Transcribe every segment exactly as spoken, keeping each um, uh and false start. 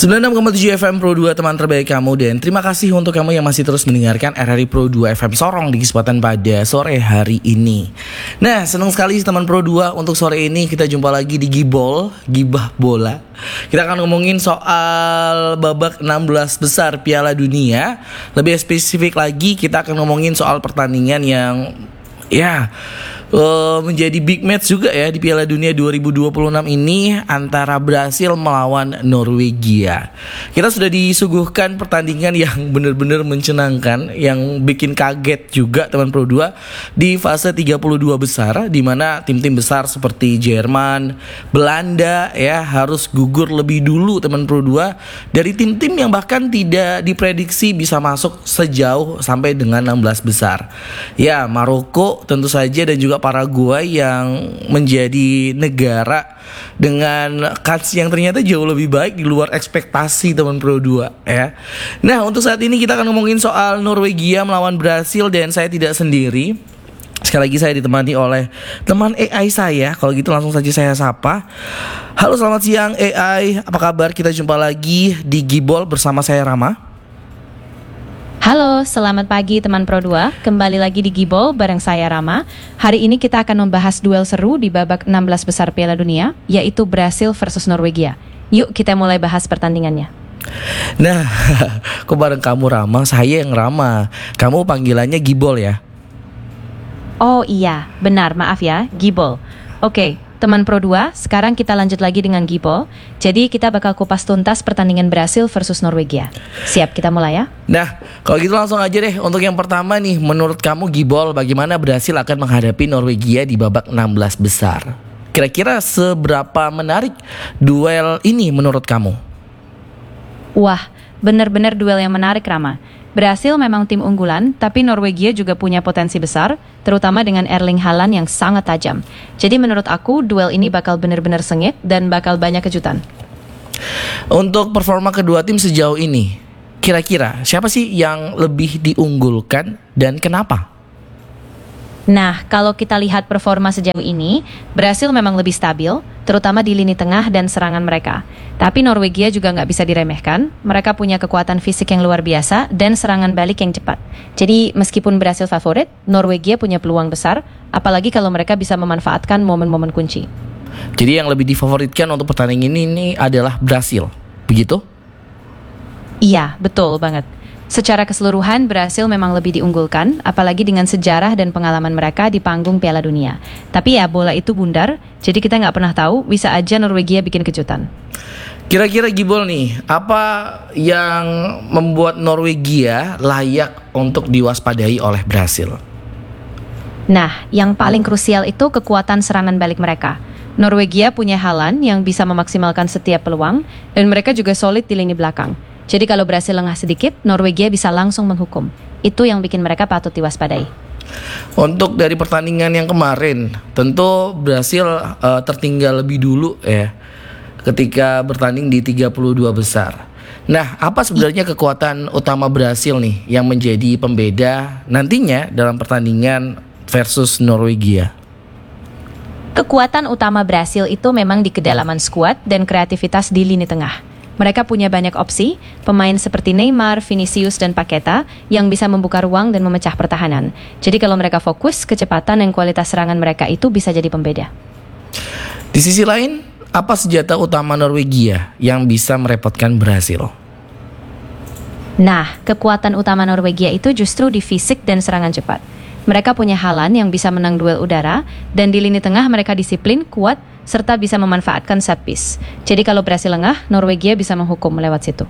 sembilan puluh enam koma tujuh F M Pro dua, teman terbaik kamu. Dan terima kasih untuk kamu yang masih terus mendengarkan R R I Pro dua F M Sorong di kesempatan pada sore hari ini. Nah, senang sekali teman Pro dua, untuk sore ini kita jumpa lagi di Gibol, Gibah Bola. Kita akan ngomongin soal babak enam belas besar Piala Dunia. Lebih spesifik lagi, kita akan ngomongin soal pertandingan yang ya uh, menjadi big match juga ya di Piala Dunia dua ribu dua puluh enam ini, antara Brasil melawan Norwegia. Kita sudah disuguhkan pertandingan yang benar-benar mencenangkan, yang bikin kaget juga teman Pro dua di fase tiga puluh dua besar, di mana tim-tim besar seperti Jerman, Belanda ya harus gugur lebih dulu teman Pro dua dari tim-tim yang bahkan tidak diprediksi bisa masuk sejauh sampai dengan enam belas besar. Ya, Maroko tentu saja dan juga Paraguay yang menjadi negara dengan kans yang ternyata jauh lebih baik di luar ekspektasi teman Pro dua ya. Nah, untuk saat ini kita akan ngomongin soal Norwegia melawan Brasil, dan saya tidak sendiri. Sekali lagi saya ditemani oleh teman A I saya. Kalau gitu langsung saja saya sapa. Halo, selamat siang A I, apa kabar? Kita jumpa lagi di Gibol bersama saya, Rama. Halo, selamat pagi teman Pro dua. Kembali lagi di Gibol bareng saya, Rama. Hari ini kita akan membahas duel seru di babak enam belas besar Piala Dunia, yaitu Brasil versus Norwegia. Yuk kita mulai bahas pertandingannya. Nah, kok bareng kamu Rama, saya yang Rama. Kamu panggilannya Gibol ya? Oh iya, benar, maaf ya, Gibol. Oke, teman Pro dua, sekarang kita lanjut lagi dengan Gibol. Jadi kita bakal kupas tuntas pertandingan Brasil versus Norwegia. Siap, kita mulai ya? Nah, kalau gitu langsung aja deh. Untuk yang pertama nih, menurut kamu Gibol, bagaimana Brasil akan menghadapi Norwegia di babak enam belas besar? Kira-kira seberapa menarik duel ini menurut kamu? Wah, benar-benar duel yang menarik, Rama. Brasil memang tim unggulan, tapi Norwegia juga punya potensi besar, terutama dengan Erling Haaland yang sangat tajam. Jadi menurut aku duel ini bakal benar-benar sengit dan bakal banyak kejutan. Untuk performa kedua tim sejauh ini, kira-kira siapa sih yang lebih diunggulkan dan kenapa? Nah, kalau kita lihat performa sejauh ini, Brasil memang lebih stabil, terutama di lini tengah dan serangan mereka. Tapi Norwegia juga nggak bisa diremehkan, mereka punya kekuatan fisik yang luar biasa dan serangan balik yang cepat. Jadi meskipun Brasil favorit, Norwegia punya peluang besar, apalagi kalau mereka bisa memanfaatkan momen-momen kunci. Jadi yang lebih difavoritkan untuk pertandingan ini, ini adalah Brasil, begitu? Iya, betul banget. Secara keseluruhan, Brasil memang lebih diunggulkan, apalagi dengan sejarah dan pengalaman mereka di panggung Piala Dunia. Tapi ya, bola itu bundar, jadi kita nggak pernah tahu, bisa aja Norwegia bikin kejutan. Kira-kira Gibol nih, apa yang membuat Norwegia layak untuk diwaspadai oleh Brasil? Nah, yang paling krusial itu kekuatan serangan balik mereka. Norwegia punya Haaland yang bisa memaksimalkan setiap peluang, dan mereka juga solid di lini belakang. Jadi kalau Brasil lengah sedikit, Norwegia bisa langsung menghukum. Itu yang bikin mereka patut diwaspadai. Untuk dari pertandingan yang kemarin, tentu Brasil uh, tertinggal lebih dulu ya ketika bertanding di tiga puluh dua besar. Nah, apa sebenarnya kekuatan utama Brasil nih yang menjadi pembeda nantinya dalam pertandingan versus Norwegia? Kekuatan utama Brasil itu memang di kedalaman skuad dan kreativitas di lini tengah. Mereka punya banyak opsi, pemain seperti Neymar, Vinicius, dan Paqueta yang bisa membuka ruang dan memecah pertahanan. Jadi kalau mereka fokus, kecepatan dan kualitas serangan mereka itu bisa jadi pembeda. Di sisi lain, apa senjata utama Norwegia yang bisa merepotkan Brasil? Nah, kekuatan utama Norwegia itu justru di fisik dan serangan cepat. Mereka punya Haaland yang bisa menang duel udara, dan di lini tengah mereka disiplin, kuat, serta bisa memanfaatkan set piece. Jadi kalau Brasil lengah, Norwegia bisa menghukum lewat situ.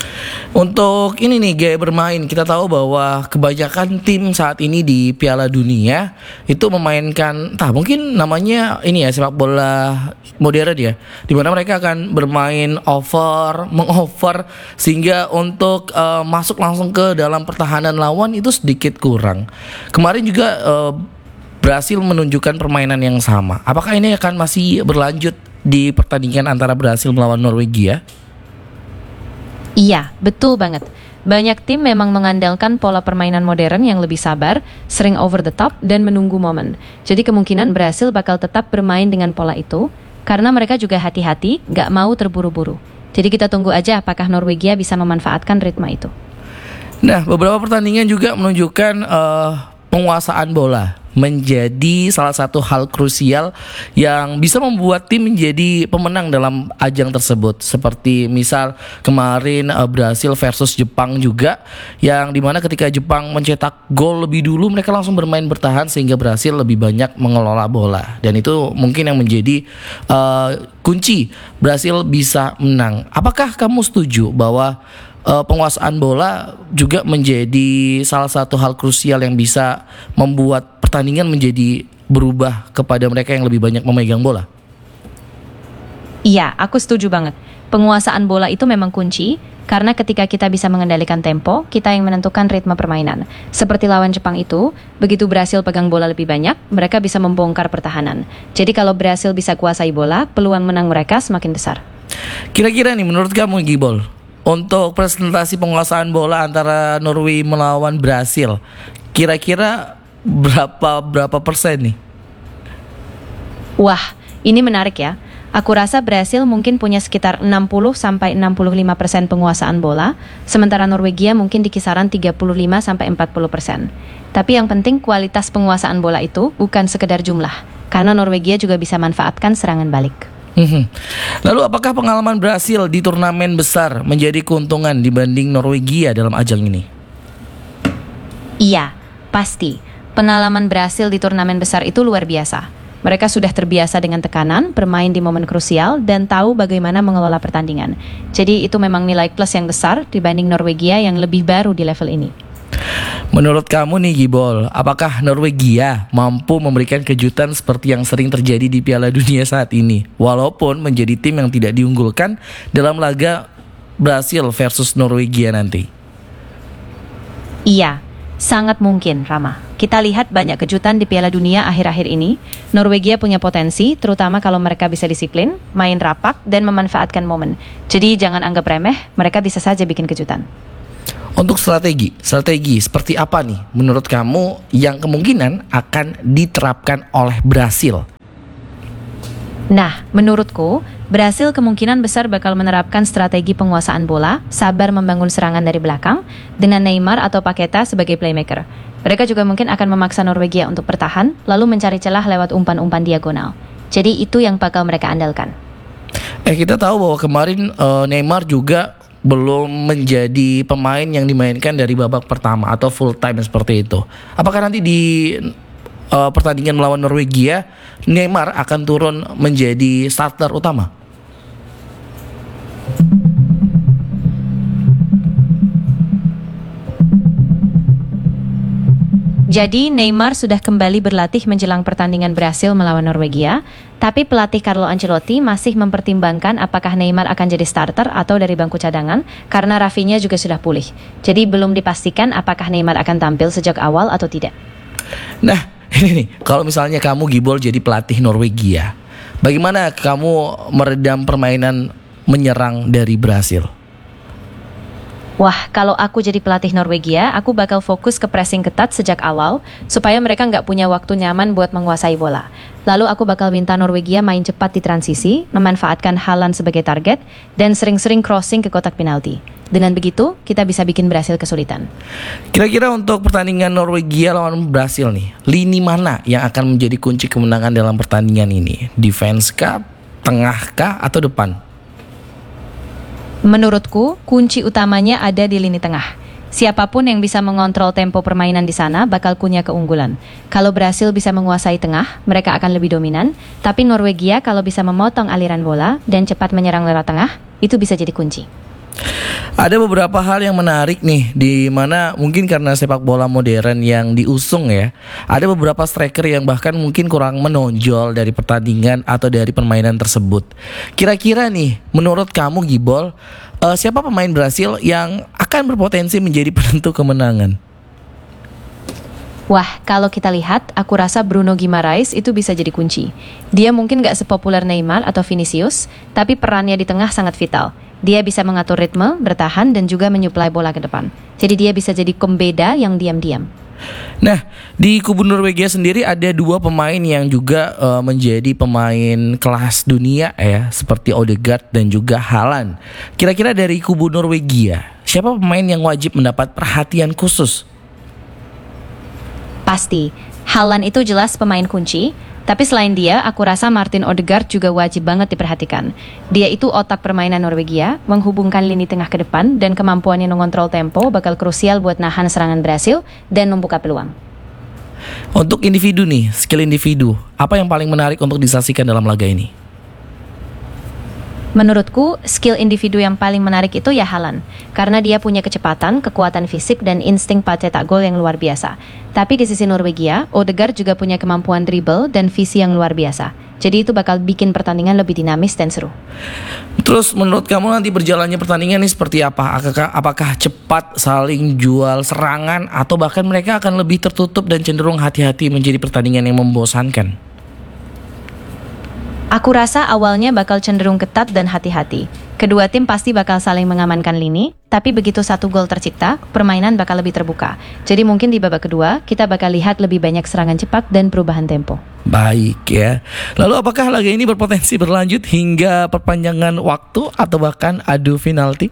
Untuk ini nih gaya bermain, kita tahu bahwa kebanyakan tim saat ini di Piala Dunia itu memainkan, entah mungkin namanya ini ya sepak bola modern ya, dimana mereka akan bermain over, mengover sehingga untuk uh, masuk langsung ke dalam pertahanan lawan itu sedikit kurang. Kemarin juga uh, Brasil menunjukkan permainan yang sama. Apakah ini akan masih berlanjut di pertandingan antara Brasil melawan Norwegia? Iya, betul banget. Banyak tim memang mengandalkan pola permainan modern yang lebih sabar, sering over the top, dan menunggu momen. Jadi kemungkinan Brasil bakal tetap bermain dengan pola itu, karena mereka juga hati-hati, gak mau terburu-buru. Jadi kita tunggu aja apakah Norwegia bisa memanfaatkan ritme itu. Nah, beberapa pertandingan juga menunjukkan uh, penguasaan bola menjadi salah satu hal krusial yang bisa membuat tim menjadi pemenang dalam ajang tersebut. Seperti misal kemarin uh, Brasil versus Jepang juga, yang dimana ketika Jepang mencetak gol lebih dulu, mereka langsung bermain bertahan sehingga Brasil lebih banyak mengelola bola. Dan itu mungkin yang menjadi uh, kunci Brasil bisa menang. Apakah kamu setuju bahwa Uh, penguasaan bola juga menjadi salah satu hal krusial yang bisa membuat pertandingan menjadi berubah kepada mereka yang lebih banyak memegang bola? Iya, aku setuju banget. Penguasaan bola itu memang kunci, karena ketika kita bisa mengendalikan tempo, kita yang menentukan ritme permainan. Seperti lawan Jepang itu, begitu Brasil pegang bola lebih banyak, mereka bisa membongkar pertahanan. Jadi kalau Brasil bisa kuasai bola, peluang menang mereka semakin besar. Kira-kira nih menurut kamu Gibol, untuk presentasi penguasaan bola antara Norway melawan Brasil, kira-kira berapa berapa persen nih? Wah, ini menarik ya. Aku rasa Brasil mungkin punya sekitar enam puluh sampai enam puluh lima persen penguasaan bola, sementara Norwegia mungkin di kisaran tiga puluh lima sampai empat puluh persen. Tapi yang penting kualitas penguasaan bola itu bukan sekedar jumlah, karena Norwegia juga bisa manfaatkan serangan balik. Hmm. Lalu apakah pengalaman Brasil di turnamen besar menjadi keuntungan dibanding Norwegia dalam ajang ini? Iya, pasti. Pengalaman Brasil di turnamen besar itu luar biasa. Mereka sudah terbiasa dengan tekanan, bermain di momen krusial, dan tahu bagaimana mengelola pertandingan. Jadi itu memang nilai plus yang besar dibanding Norwegia yang lebih baru di level ini. Menurut kamu nih Gibol, apakah Norwegia mampu memberikan kejutan seperti yang sering terjadi di Piala Dunia saat ini, walaupun menjadi tim yang tidak diunggulkan dalam laga Brasil versus Norwegia nanti? Iya, sangat mungkin, Rama. Kita lihat banyak kejutan di Piala Dunia akhir-akhir ini. Norwegia punya potensi, terutama kalau mereka bisa disiplin, main rapat, dan memanfaatkan momen. Jadi jangan anggap remeh, mereka bisa saja bikin kejutan. Untuk strategi, strategi seperti apa nih menurut kamu yang kemungkinan akan diterapkan oleh Brasil? Nah, menurutku, Brasil kemungkinan besar bakal menerapkan strategi penguasaan bola, sabar membangun serangan dari belakang, dengan Neymar atau Paqueta sebagai playmaker. Mereka juga mungkin akan memaksa Norwegia untuk bertahan, lalu mencari celah lewat umpan-umpan diagonal. Jadi itu yang bakal mereka andalkan. Eh kita tahu bahwa kemarin uh, Neymar juga belum menjadi pemain yang dimainkan dari babak pertama atau full time seperti itu. Apakah nanti di uh, pertandingan melawan Norwegia Neymar akan turun menjadi starter utama? Jadi Neymar sudah kembali berlatih menjelang pertandingan Brasil melawan Norwegia, tapi pelatih Carlo Ancelotti masih mempertimbangkan apakah Neymar akan jadi starter atau dari bangku cadangan karena Rafinha juga sudah pulih. Jadi belum dipastikan apakah Neymar akan tampil sejak awal atau tidak. Nah, ini nih, kalau misalnya kamu Gibol jadi pelatih Norwegia, bagaimana kamu meredam permainan menyerang dari Brasil? Wah, kalau aku jadi pelatih Norwegia, aku bakal fokus ke pressing ketat sejak awal, supaya mereka nggak punya waktu nyaman buat menguasai bola. Lalu aku bakal minta Norwegia main cepat di transisi, memanfaatkan Haaland sebagai target, dan sering-sering crossing ke kotak penalti. Dengan begitu, kita bisa bikin Brasil kesulitan. Kira-kira untuk pertandingan Norwegia lawan Brasil nih, lini mana yang akan menjadi kunci kemenangan dalam pertandingan ini? Defense kah, tengah kah, atau depan? Menurutku, kunci utamanya ada di lini tengah. Siapapun yang bisa mengontrol tempo permainan di sana bakal punya keunggulan. Kalau Brasil bisa menguasai tengah, mereka akan lebih dominan. Tapi Norwegia kalau bisa memotong aliran bola dan cepat menyerang lewat tengah, itu bisa jadi kunci. Ada beberapa hal yang menarik nih, di mana mungkin karena sepak bola modern yang diusung ya, ada beberapa striker yang bahkan mungkin kurang menonjol dari pertandingan atau dari permainan tersebut. Kira-kira nih, menurut kamu Gibol, uh, siapa pemain Brasil yang akan berpotensi menjadi penentu kemenangan? Wah, kalau kita lihat, aku rasa Bruno Guimaraes itu bisa jadi kunci. Dia mungkin gak sepopuler Neymar atau Vinicius, tapi perannya di tengah sangat vital. Dia bisa mengatur ritme, bertahan, dan juga menyuplai bola ke depan. Jadi dia bisa jadi pembeda yang diam-diam. Nah, di kubu Norwegia sendiri ada dua pemain yang juga uh, menjadi pemain kelas dunia ya, seperti Odegaard dan juga Haaland. Kira-kira dari kubu Norwegia, siapa pemain yang wajib mendapat perhatian khusus? Pasti, Haaland itu jelas pemain kunci. Tapi selain dia, aku rasa Martin Odegaard juga wajib banget diperhatikan. Dia itu otak permainan Norwegia, menghubungkan lini tengah ke depan, dan kemampuannya mengontrol tempo bakal krusial buat nahan serangan Brasil dan membuka peluang. Untuk individu nih, skill individu, apa yang paling menarik untuk disaksikan dalam laga ini? Menurutku, skill individu yang paling menarik itu ya Haaland, karena dia punya kecepatan, kekuatan fisik, dan insting cetak gol yang luar biasa. Tapi di sisi Norwegia, Odegaard juga punya kemampuan dribble dan visi yang luar biasa. Jadi itu bakal bikin pertandingan lebih dinamis dan seru. Terus menurut kamu nanti berjalannya pertandingan ini seperti apa? Apakah, apakah cepat saling jual serangan, atau bahkan mereka akan lebih tertutup dan cenderung hati-hati menjadi pertandingan yang membosankan? Aku rasa awalnya bakal cenderung ketat dan hati-hati. Kedua tim pasti bakal saling mengamankan lini, tapi begitu satu gol tercipta, permainan bakal lebih terbuka. Jadi mungkin di babak kedua, kita bakal lihat lebih banyak serangan cepat dan perubahan tempo. Baik ya. Lalu apakah laga ini berpotensi berlanjut hingga perpanjangan waktu atau bahkan adu penalti?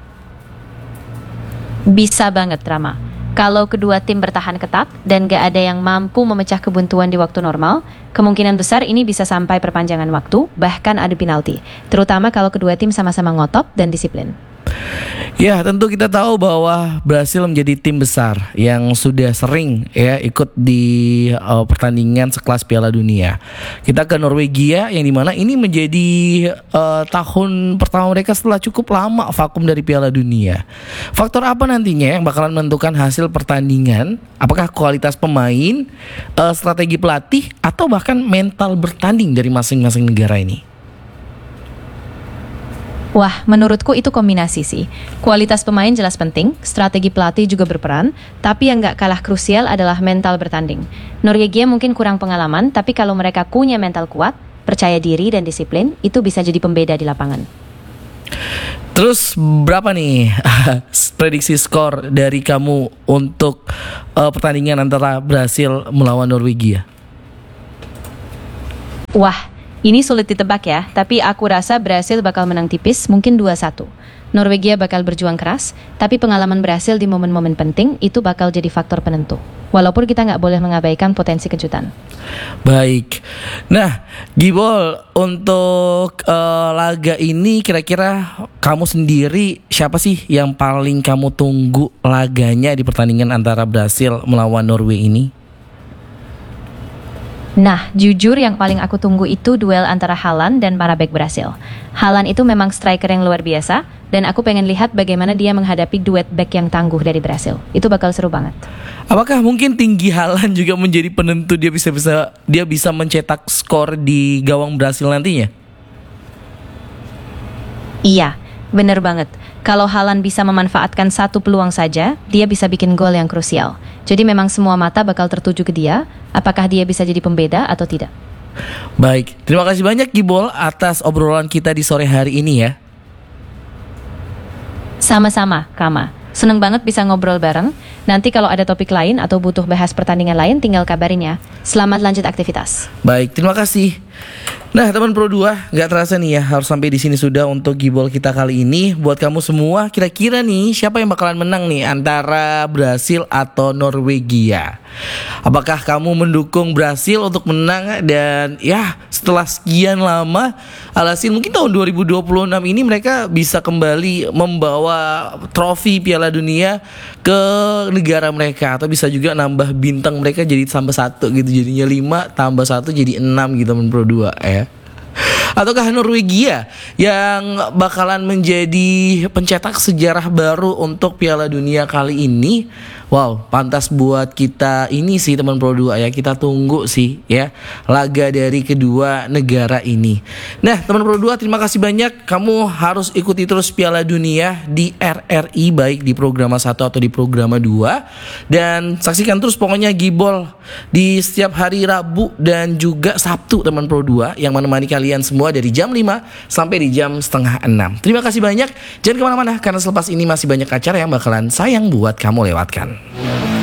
Bisa banget, Rama. Kalau kedua tim bertahan ketat dan gak ada yang mampu memecah kebuntuan di waktu normal, kemungkinan besar ini bisa sampai perpanjangan waktu, bahkan adu penalti. Terutama kalau kedua tim sama-sama ngotot dan disiplin. Ya, tentu kita tahu bahwa Brasil menjadi tim besar yang sudah sering ya ikut di uh, pertandingan sekelas Piala Dunia. Kita ke Norwegia yang dimana ini menjadi uh, tahun pertama mereka setelah cukup lama vakum dari Piala Dunia. Faktor apa nantinya yang bakalan menentukan hasil pertandingan? Apakah kualitas pemain, uh, strategi pelatih, atau bahkan mental bertanding dari masing-masing negara ini? Wah, menurutku itu kombinasi sih. Kualitas pemain jelas penting, strategi pelatih juga berperan, tapi yang gak kalah krusial adalah mental bertanding. Norwegia mungkin kurang pengalaman, tapi kalau mereka punya mental kuat, percaya diri dan disiplin, itu bisa jadi pembeda di lapangan. Terus berapa nih prediksi skor dari kamu untuk uh, pertandingan antara Brasil melawan Norwegia? Wah, ini sulit ditebak ya, tapi aku rasa Brasil bakal menang tipis, mungkin dua satu. Norwegia bakal berjuang keras, tapi pengalaman Brasil di momen-momen penting itu bakal jadi faktor penentu. Walaupun kita nggak boleh mengabaikan potensi kejutan. Baik, nah Gibol, untuk uh, laga ini kira-kira kamu sendiri siapa sih yang paling kamu tunggu laganya di pertandingan antara Brasil melawan Norway ini? Nah, jujur yang paling aku tunggu itu duel antara Haaland dan para bek Brasil. Haaland itu memang striker yang luar biasa, dan aku pengen lihat bagaimana dia menghadapi duet bek yang tangguh dari Brasil. Itu bakal seru banget. Apakah mungkin tinggi Haaland juga menjadi penentu dia bisa bisa dia bisa mencetak skor di gawang Brasil nantinya? Iya, bener banget. Kalau Haaland bisa memanfaatkan satu peluang saja, dia bisa bikin gol yang krusial. Jadi memang semua mata bakal tertuju ke dia, apakah dia bisa jadi pembeda atau tidak. Baik, terima kasih banyak Gibol atas obrolan kita di sore hari ini ya. Sama-sama, Kama. Seneng banget bisa ngobrol bareng. Nanti kalau ada topik lain atau butuh bahas pertandingan lain, tinggal kabarin ya. Selamat lanjut aktivitas. Baik, terima kasih. Nah teman Pro dua, gak terasa nih ya harus sampai di sini sudah untuk Gibol kita kali ini. Buat kamu semua, kira-kira nih siapa yang bakalan menang nih antara Brasil atau Norwegia? Apakah kamu mendukung Brasil untuk menang? Dan ya setelah sekian lama, alhasil mungkin tahun dua ribu dua puluh enam ini mereka bisa kembali membawa trofi Piala Dunia ke negara mereka, atau bisa juga nambah bintang mereka jadi tambah satu gitu, jadinya lima tambah satu jadi enam gitu teman Pro dua ya. Ataukah Norwegia yang bakalan menjadi pencetak sejarah baru untuk Piala Dunia kali ini? Wow, pantas buat kita ini sih teman Pro dua ya. Kita tunggu sih ya laga dari kedua negara ini. Nah teman Pro dua, terima kasih banyak. Kamu harus ikuti terus Piala Dunia di R R I, baik di Programa satu atau di Programa dua. Dan saksikan terus pokoknya Gibol di setiap hari Rabu dan juga Sabtu teman Pro dua, yang menemani kalian semua dari jam lima sampai di jam setengah enam. Terima kasih banyak. Jangan kemana-mana karena selepas ini masih banyak acara yang bakalan sayang buat kamu lewatkan.